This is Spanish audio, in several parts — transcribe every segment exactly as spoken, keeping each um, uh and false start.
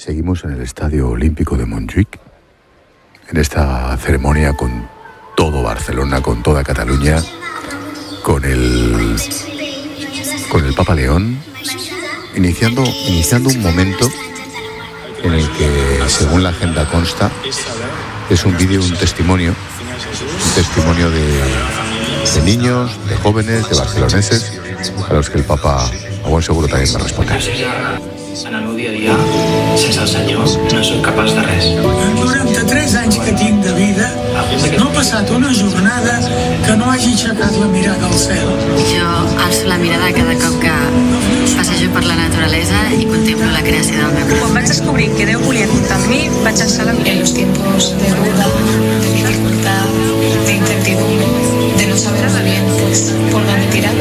Seguimos en el Estadio Olímpico de Montjuïc, en esta ceremonia con todo Barcelona, con toda Cataluña, con el, con el Papa León, iniciando, iniciando un momento en el que, según la agenda consta, es un vídeo, un testimonio, un testimonio de, de niños, de jóvenes, de barceloneses, a los que el Papa, a buen seguro, también va a responder. En el meu dia a dia, sense el Senyor, no soc capaç de res. En quaranta-tres anys que tinc de vida, no he passat una jornada que no hagi aixecat la mirada al cel. Jo alço la mirada cada cop que passejo per la naturalesa i contemplo la creació del meu Quan vaig descobrir que Déu volia comptar amb mi, vaig alçar la mirada. En los tiempos de duda, de dificultad, de incertidumbre, de no saber a bien, pues, ¿por dónde tirar?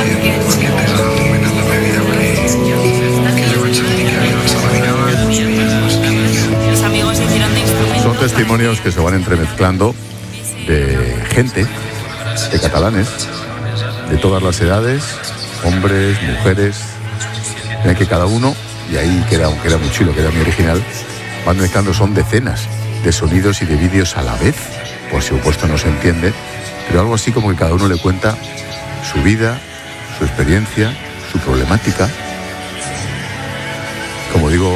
Son testimonios que se van entremezclando de gente, de catalanes, de todas las edades, hombres, mujeres, en que cada uno, y ahí queda, aunque era muy chulo, queda muy original, van mezclando, son decenas de sonidos y de vídeos a la vez, por supuesto no se entiende, pero algo así como que cada uno le cuenta su vida, su experiencia, su problemática. Como digo,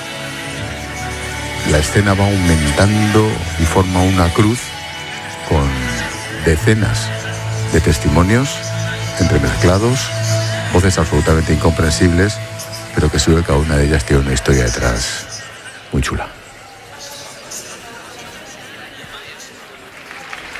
la escena va aumentando y forma una cruz con decenas de testimonios entremezclados, voces absolutamente incomprensibles, pero que seguro que cada una de ellas tiene una historia detrás muy chula.